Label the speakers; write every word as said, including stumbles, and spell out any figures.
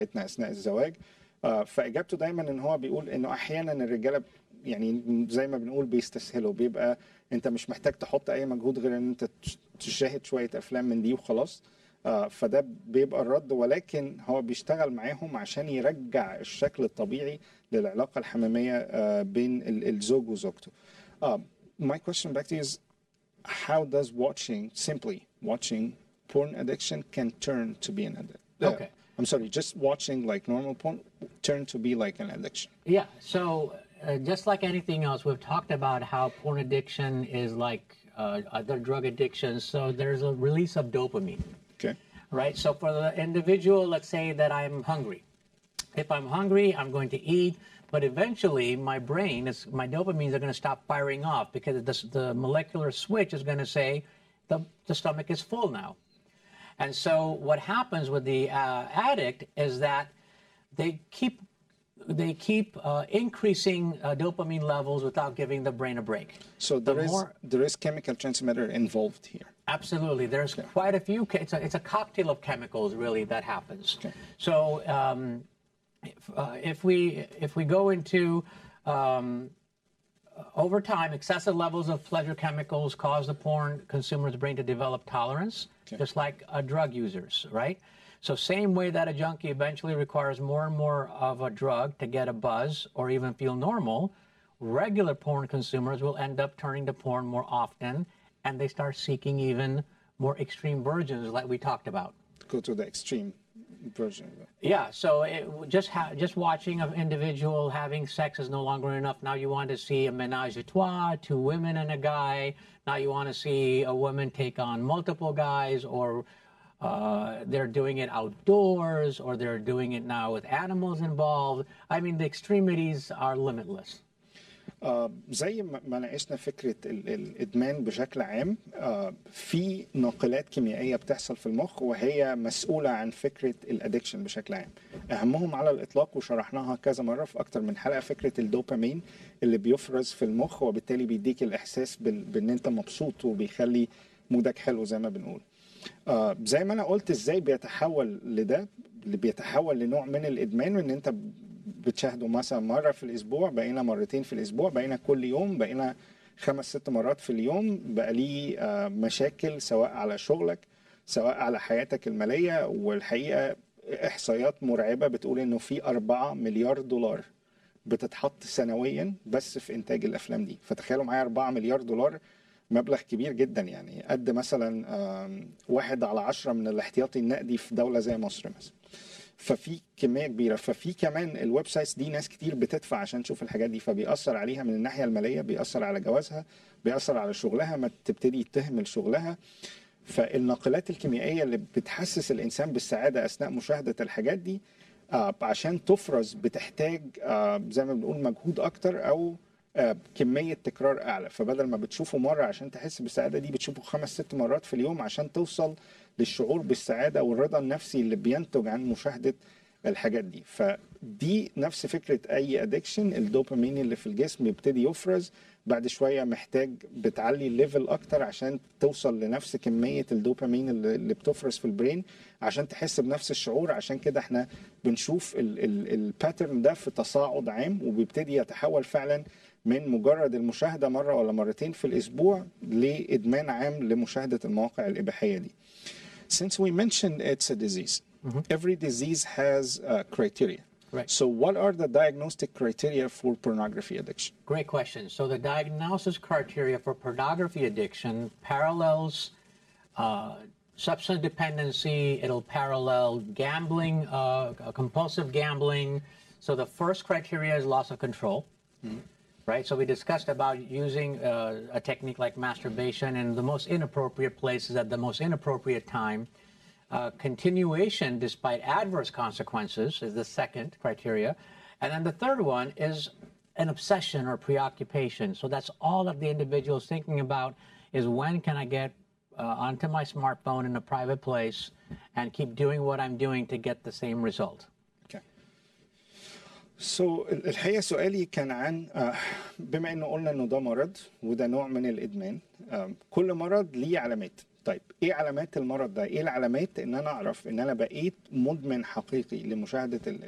Speaker 1: اثناء الزواج. آه، فاجابته دايما ان هو بيقول انه احيانا الرجاله يعني زي ما بنقول بيستسهلوا، بيبقى انت مش محتاج تحط اي مجهود غير ان انت تشاهد شويه افلام من دي وخلاص. آه، فده بيبقى الرد، ولكن هو بيشتغل معاهم عشان يرجع الشكل الطبيعي للعلاقه الحميميه آه، بين ال- الزوج وزوجته. Uh, my question back to you is, how does watching, simply watching porn addiction can turn to be an addiction? Uh,
Speaker 2: Okay.
Speaker 1: I'm sorry, just watching like normal porn turn to be like an addiction.
Speaker 2: Yeah, so uh, just like anything else, we've talked about how porn addiction is like uh, other drug addictions. So there's a release of dopamine,
Speaker 1: Okay.
Speaker 2: right? So for the individual, let's say that I'm hungry. If I'm hungry, I'm going to eat, but eventually my brain, is, my dopamines are going to stop firing off because the, the molecular switch is going to say the, the stomach is full now. And so what happens with the uh, addict is that they keep they keep uh, increasing uh, dopamine levels without giving the brain a break.
Speaker 1: So there
Speaker 2: The
Speaker 1: is
Speaker 2: more-
Speaker 1: there is chemical transmitter involved here.
Speaker 2: Absolutely. There's quite a few. It's a, it's a cocktail of chemicals, really, that happens.
Speaker 1: Okay.
Speaker 2: So um, if, uh, if we if we go into um, over time, excessive levels of pleasure chemicals cause the porn consumer's brain to develop tolerance,
Speaker 1: Okay.
Speaker 2: just like uh, drug users, right? So same way that a junkie eventually requires more and more of a drug to get a buzz or even feel normal, regular porn consumers will end up turning to porn more often, and they start seeking even more extreme versions like we talked about.
Speaker 1: Go to the extreme version of it.
Speaker 2: Yeah, so it, just ha- just watching an individual having sex is no longer enough. Now you want to see a menage a trois, two women and a guy. Now you want to see a woman take on multiple guys, or uh, they're doing it outdoors, or they're doing it now with animals involved. I mean, the extremities are limitless.
Speaker 1: آه، زي ما ما ناقشنا فكرة ال- الإدمان بشكل عام، آه، في ناقلات كيميائية بتحصل في المخ وهي مسؤولة عن فكرة الأدكشن بشكل عام. أهمهم على الإطلاق وشرحناها كذا مرة في أكتر من حلقة، فكرة الدوبامين اللي بيفرز في المخ وبالتالي بيديك الإحساس بال- بأن أنت مبسوط وبيخلي مودك حلو زي ما بنقول. آه، زي ما أنا قلت إزاي بيتحول لده، اللي بيتحول لنوع من الإدمان، وإن أنت بتشاهده مثلا مرة في الأسبوع، بقينا مرتين في الأسبوع، بقينا كل يوم، بقينا خمس ست مرات في اليوم. بقى ليه آه، مشاكل سواء على شغلك سواء على حياتك المالية. والحقيقة إحصائيات مرعبة بتقول إنه في أربعة مليار دولار بتتحط سنويا بس في إنتاج الأفلام دي. فتخيلوا معايا أربعة مليار دولار، مبلغ كبير جدا، يعني قد مثلا آم، واحد على عشرة من الاحتياطي النقدي في دولة زي مصر مثلا. ففي كميه كبيره. ففي كمان الويب سايتس دي ناس كتير بتدفع عشان تشوف الحاجات دي، فبيأثر عليها من الناحيه الماليه، بيأثر على جوازها، بيأثر على شغلها، ما تبتدي تهمل شغلها. فالناقلات الكيميائيه اللي بتحسس الانسان بالسعاده اثناء مشاهده الحاجات دي آه، عشان تفرز بتحتاج آه، زي ما بنقول مجهود اكتر او آه، كميه تكرار اعلى. فبدل ما بتشوفه مره عشان تحس بالسعاده دي، بتشوفه خمس ست مرات في اليوم عشان توصل للشعور بالسعاده والرضا النفسي اللي بينتج عن مشاهده الحاجات دي. فدي نفس فكره اي ادكشن، الدوبامين اللي في الجسم بيبتدي يفرز بعد شويه، محتاج بتعلي الليفل اكتر عشان توصل لنفس كميه الدوبامين اللي اللي بتفرز في البرين عشان تحس بنفس الشعور. عشان كده احنا بنشوف الباترن ده في تصاعد عام، وبيبتدي يتحول فعلا من مجرد المشاهده مره ولا مرتين في الاسبوع لادمان عام لمشاهده المواقع الاباحيه دي. Since we mentioned it's a disease, every disease has uh, criteria.
Speaker 2: Right.
Speaker 1: So what are the diagnostic criteria for pornography addiction?
Speaker 2: Great question. So the diagnosis criteria for pornography addiction parallels uh, substance dependency. It'll parallel gambling, uh, compulsive gambling. So the first criteria is loss of control, right? So we discussed about using uh, a technique like masturbation in the most inappropriate places at the most inappropriate time. Uh, continuation despite adverse consequences is the second criteria. And then the third one is an obsession or preoccupation. So that's all that the individual is thinking about, is when can I get uh, onto my smartphone in a private place and keep doing what I'm doing to get the same result.
Speaker 1: Okay. So الحقيقة سؤالي كان عن آه، بما انه قلنا انه ده مرض وده نوع من الادمان، آه، كل مرض ليه علامات. طيب ايه علامات المرض ده؟ ايه العلامات ان انا اعرف ان انا بقيت مدمن حقيقي لمشاهده ال-